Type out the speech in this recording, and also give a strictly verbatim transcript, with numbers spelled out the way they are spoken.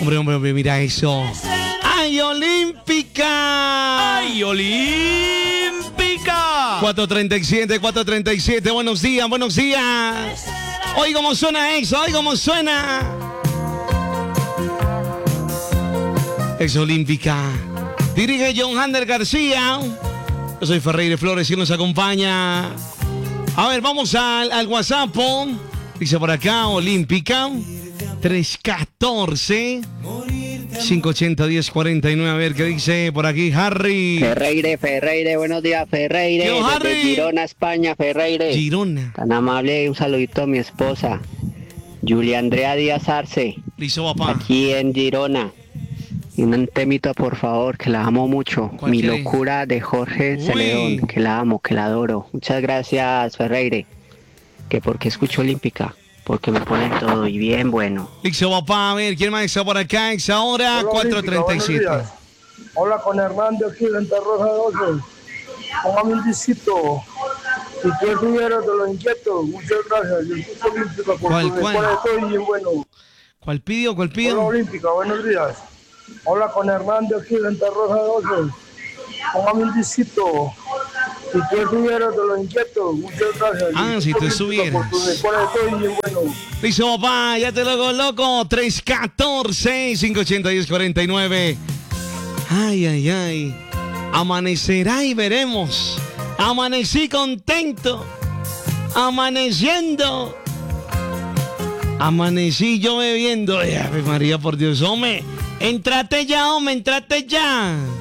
Hombre, hombre, hombre, mira eso. ¡Ay, Olímpica! ¡Ay, Olímpica! cuatro treinta y siete, cuatro treinta y siete. Buenos días, buenos días. Oye, cómo suena eso, oye, cómo suena. Es Olímpica. Dirige John Hander García. Yo soy Ferreira Flores y nos acompaña. A ver, vamos al, al WhatsApp. Dice por acá, Olímpica. tres catorce, cinco ochenta, diez cuarenta y nueve. A ver qué dice por aquí, Harry. Ferreire, Ferreire, buenos días, Ferreire. Yo, Desde Harry. Girona, España, Ferreire. Girona. Tan amable, un saludito a mi esposa, Julia Andrea Díaz Arce, Listo, papá. aquí en Girona. Y un temita, por favor, que la amo mucho. ¿Cuál Mi quiere? locura de Jorge Uy. Celedón, que la amo, que la adoro. Muchas gracias, Ferreire. Que porque escucho Olímpica, porque me ponen todo y bien bueno. Listo, papá. A ver, ¿quién más está por acá? Es ahora Hola, cuatro treinta y siete. buenos días. Hola, con Hernán de aquí, Venta Roja doce. Póngame un disquito. Si tú estuvieras de los inquietos, muchas gracias. Yo escucho Olímpica porque ¿Cuál, me cuál? pone todo y bien bueno. ¿Cuál pidió? ¿Cuál Hola, pidió? Olímpica, buenos días. Hola, con Hernán de aquí, Venta Roja doce. Póngame un disquito. Si tú estuvieras de los inquietos, muchas gracias. Yo Ah, si escucho tú Olímpica estuvieras. porque me pone todo y bien bueno. Listo, papá. Ya te lo coloco. tres catorce, cinco ochenta, diez cuarenta y nueve. Ay, ay, ay. Amanecerá y veremos. Amanecí contento. Amaneciendo. Amanecí yo bebiendo. Ay, Ave María, por Dios, hombre. Entrate ya, hombre, entrate ya.